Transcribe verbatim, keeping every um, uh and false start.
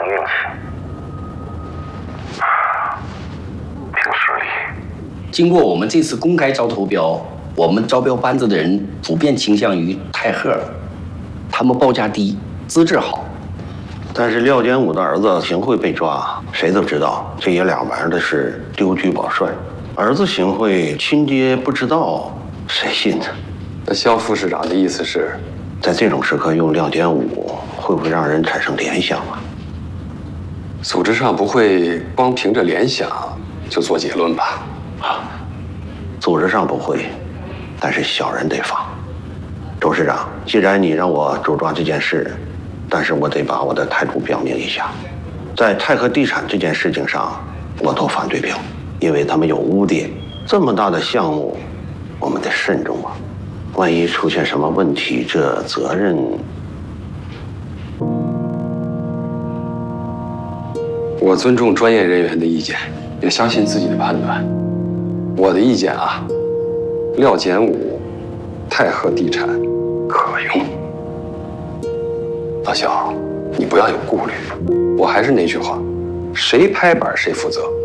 凭运气，凭实力。 经过我们这次公开招投标，我们招标班子的人普遍倾向于泰赫，他们报价低，资质好。 但是廖建武的儿子邢慧被抓，谁都知道这爷俩玩的是丢车保帅。儿子邢慧亲爹不知道，谁信呢？ 那肖副市长的意思是， 在这种时刻用廖建武，会不会让人产生联想啊？ 组织上不会光凭着联想就做结论吧？ 啊，组织上不会，但是小人得防。周市长，既然你让我主抓这件事，但是我得把我的态度表明一下，在泰和地产这件事情上，我投反对票，因为他们有污点。这么大的项目，我们得慎重啊，万一出现什么问题，这责任…… 我尊重专业人员的意见，也相信自己的判断。我的意见啊，廖建武、泰和地产可用。大肖，你不要有顾虑。我还是那句话，谁拍板谁负责。